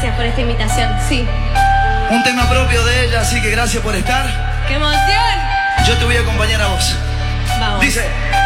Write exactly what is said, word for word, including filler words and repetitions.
gracias por esta invitación. Sí. Un tema propio de ella, así que gracias por estar. ¡Qué emoción! Yo te voy a acompañar a vos. Vamos. Dice...